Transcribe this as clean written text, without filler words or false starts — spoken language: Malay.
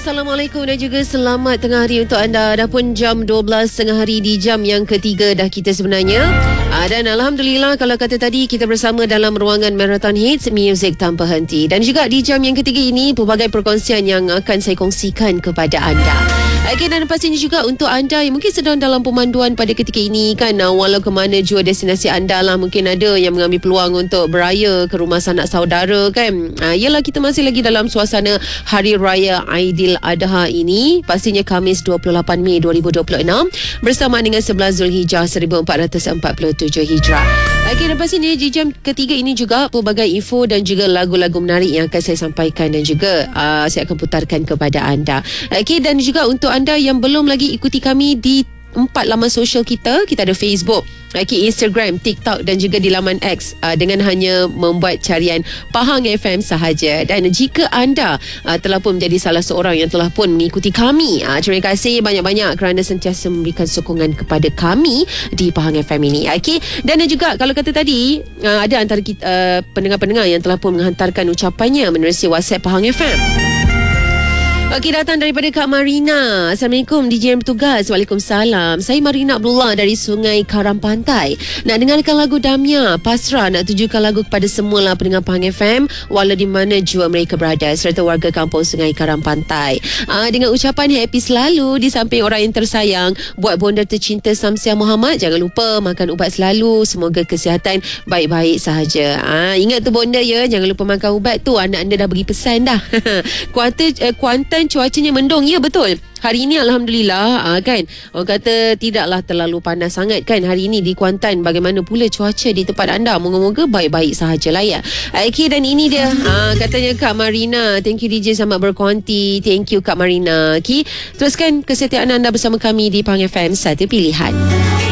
Assalamualaikum dan juga selamat tengah hari untuk anda. Dah pun jam 12 tengah hari, di jam yang ketiga dah kita sebenarnya. Dan Alhamdulillah, kalau kata tadi, kita bersama dalam ruangan Marathon Hits Music Tanpa Henti. Dan juga di jam yang ketiga ini, pelbagai perkongsian yang akan saya kongsikan kepada anda. Okay, dan pastinya juga untuk anda yang mungkin sedang dalam pemanduan pada ketika ini kan, walau ke mana jua destinasi anda lah, mungkin ada yang mengambil peluang untuk beraya ke rumah sanak saudara kan. Yalah, kita masih lagi dalam suasana Hari Raya Aidiladha ini, pastinya Khamis 28 Mei 2026 bersama dengan 11 Zulhijjah 1447 Hijrah. Okay, dan pastinya di jam ketiga ini juga pelbagai info dan juga lagu-lagu menarik yang akan saya sampaikan dan juga saya akan putarkan kepada anda. Okay, dan juga untuk anda yang belum lagi ikuti kami di 4 laman sosial kita ada Facebook, Instagram, TikTok dan juga di laman X dengan hanya membuat carian Pahang FM sahaja. Dan jika anda telah pun menjadi salah seorang yang telah pun mengikuti kami, terima kasih banyak-banyak kerana sentiasa memberikan sokongan kepada kami di Pahang FM ini. Dan juga kalau kata tadi, ada antara kita, pendengar-pendengar yang telah pun menghantarkan ucapannya menerusi WhatsApp Pahang FM. Okey, datang daripada Kak Marina. Assalamualaikum DJ yang bertugas. Waalaikumsalam. Saya Marina Abdullah dari Sungai Karam Pantai. Nak dengarkan lagu Damia Pasrah, nak tujukan lagu kepada semua pendengar Pahang FM walau di mana jua mereka berada, serta warga kampung Sungai Karam Pantai. Dengan ucapan happy selalu di samping orang yang tersayang, buat bonda tercinta Samsiah Muhammad, jangan lupa makan ubat selalu. Semoga kesihatan baik-baik sahaja. Ingat tu bonda ya, jangan lupa makan ubat tu. Anak anda dah bagi pesan dah. Kuantan cuacanya mendung, ya betul. Hari ini Alhamdulillah kan, orang kata tidaklah terlalu panas sangat kan hari ini di Kuantan. Bagaimana pula cuaca di tempat anda? Moga-moga baik-baik sahajalah ya. Okay, dan ini dia katanya Kak Marina. Thank you DJ, selamat berkonti. Thank you Kak Marina. Okay, teruskan kesetiaan anda bersama kami di Pahang FM, satu pilihan.